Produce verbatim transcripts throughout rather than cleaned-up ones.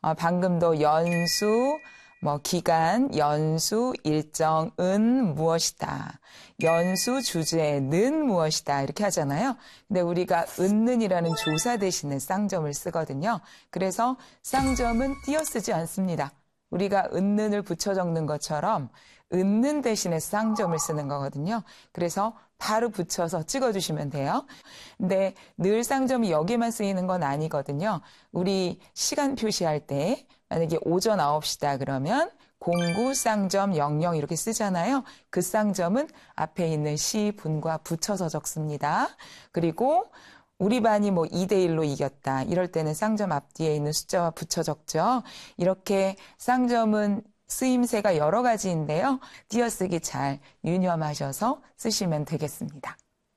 어, 방금도 연수, 뭐 기간, 연수, 일정, 은 무엇이다. 연수, 주제, 는 무엇이다. 이렇게 하잖아요. 근데 우리가 은는이라는 조사 대신에 쌍점을 쓰거든요. 그래서 쌍점은 띄어쓰지 않습니다. 우리가 은는을 붙여 적는 것처럼 은는 대신에 쌍점을 쓰는 거거든요. 그래서 바로 붙여서 찍어주시면 돼요. 근데 늘 쌍점이 여기만 쓰이는 건 아니거든요. 우리 시간 표시할 때 만약에 오전 아홉 시다 그러면 공구 쌍점 영영 이렇게 쓰잖아요. 그 쌍점은 앞에 있는 시, 분과 붙여서 적습니다. 그리고 우리 반이 뭐 이 대 일로 이겼다. 이럴 때는 쌍점 앞뒤에 있는 숫자와 붙여 적죠. 이렇게 쌍점은 쓰임새가 여러 가지인데요. 띄어쓰기 잘 유념하셔서 쓰시면 되겠습니다.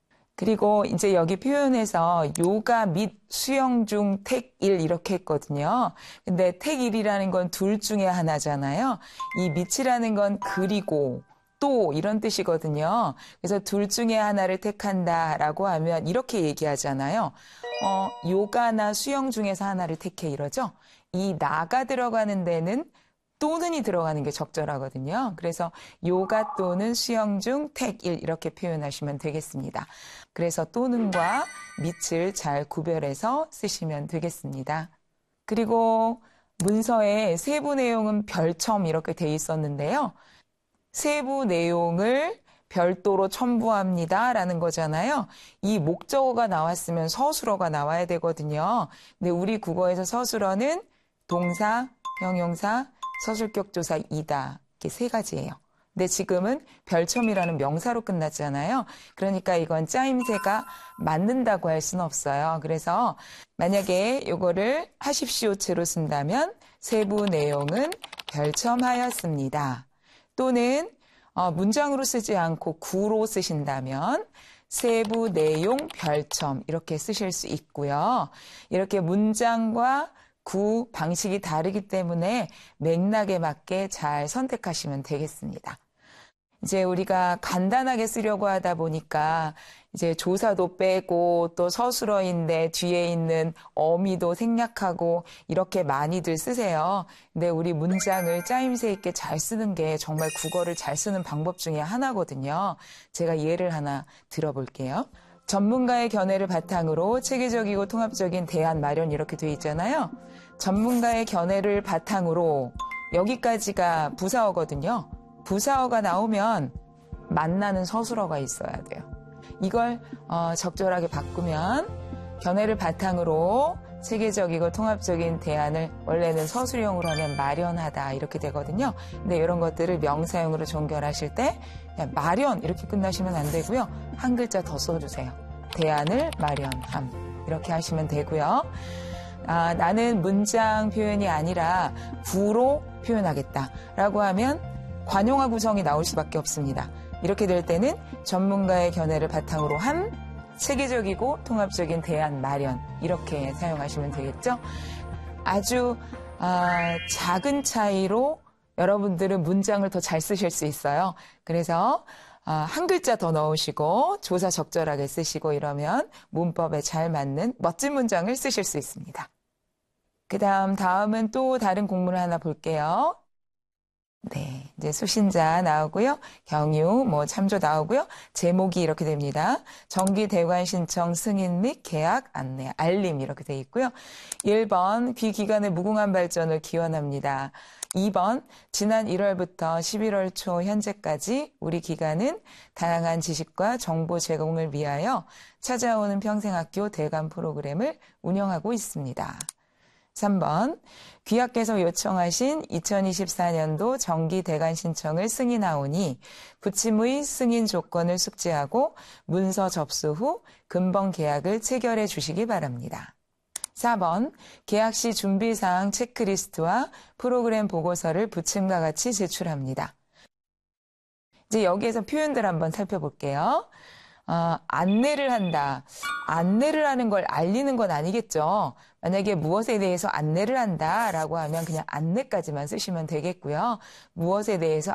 그리고 이제 여기 표현에서 요가 및 수영 중 택일 이렇게 했거든요. 근데 택일이라는 건 둘 중에 하나잖아요. 이 밑이라는 건 그리고 또 이런 뜻이거든요. 그래서 둘 중에 하나를 택한다라고 하면 이렇게 얘기하잖아요. 어, 요가나 수영 중에서 하나를 택해 이러죠. 이 나가 들어가는 데는 또는이 들어가는 게 적절하거든요. 그래서 요가 또는 수영 중 택일 이렇게 표현하시면 되겠습니다. 그래서 또는과 밑을 잘 구별해서 쓰시면 되겠습니다. 그리고 문서에 세부 내용은 별첨 이렇게 돼 있었는데요. 세부 내용을 별도로 첨부합니다 라는 거잖아요. 이 목적어가 나왔으면 서술어가 나와야 되거든요. 근데 우리 국어에서 서술어는 동사, 형용사, 서술격 조사 이다. 이렇게 세 가지예요. 근데 지금은 별첨이라는 명사로 끝났잖아요. 그러니까 이건 짜임새가 맞는다고 할 수는 없어요. 그래서 만약에 이거를 하십시오체로 쓴다면 세부 내용은 별첨하였습니다. 또는 어, 문장으로 쓰지 않고 구로 쓰신다면 세부 내용 별첨 이렇게 쓰실 수 있고요. 이렇게 문장과 구 방식이 다르기 때문에 맥락에 맞게 잘 선택하시면 되겠습니다. 이제 우리가 간단하게 쓰려고 하다 보니까 이제 조사도 빼고 또 서술어인데 뒤에 있는 어미도 생략하고 이렇게 많이들 쓰세요. 근데 우리 문장을 짜임새 있게 잘 쓰는 게 정말 국어를 잘 쓰는 방법 중에 하나거든요. 제가 예를 하나 들어볼게요. 전문가의 견해를 바탕으로 체계적이고 통합적인 대안 마련 이렇게 돼 있잖아요. 전문가의 견해를 바탕으로 여기까지가 부사어거든요. 부사어가 나오면 만나는 서술어가 있어야 돼요. 이걸 어, 적절하게 바꾸면 견해를 바탕으로 체계적이고 통합적인 대안을 원래는 서술형으로 하면 마련하다 이렇게 되거든요. 근데 이런 것들을 명사형으로 종결하실 때 그냥 마련 이렇게 끝나시면 안 되고요. 한 글자 더 써주세요. 대안을 마련함 이렇게 하시면 되고요. 아, 나는 문장 표현이 아니라 구로 표현하겠다라고 하면 관용화 구성이 나올 수밖에 없습니다. 이렇게 될 때는 전문가의 견해를 바탕으로 한 체계적이고 통합적인 대안 마련 이렇게 사용하시면 되겠죠. 아주 아, 작은 차이로 여러분들은 문장을 더 잘 쓰실 수 있어요. 그래서 아, 한 글자 더 넣으시고 조사 적절하게 쓰시고 이러면 문법에 잘 맞는 멋진 문장을 쓰실 수 있습니다. 그 다음 다음은 또 다른 공문을 하나 볼게요. 네, 이제 수신자 나오고요. 경유, 뭐 참조 나오고요. 제목이 이렇게 됩니다. 정기 대관 신청 승인 및 계약 안내, 알림 이렇게 돼 있고요. 일 번 귀기관의 무궁한 발전을 기원합니다. 이 번 지난 일월부터 십일월 초 현재까지 우리 기관은 다양한 지식과 정보 제공을 위하여 찾아오는 평생학교 대관 프로그램을 운영하고 있습니다. 삼 번 귀하께서 요청하신 이천이십사 년도 정기 대관 신청을 승인하오니 부침의 승인 조건을 숙지하고 문서 접수 후 근본 계약을 체결해 주시기 바랍니다. 사 번 계약 시 준비사항 체크리스트와 프로그램 보고서를 부침과 같이 제출합니다. 이제 여기에서 표현들 한번 살펴볼게요. 어, 안내를 한다. 안내를 하는 걸 알리는 건 아니겠죠. 만약에 무엇에 대해서 안내를 한다라고 하면 그냥 안내까지만 쓰시면 되겠고요. 무엇에 대해서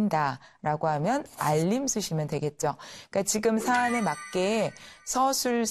알린다라고 하면 알림 쓰시면 되겠죠. 그러니까 지금 사안에 맞게 서술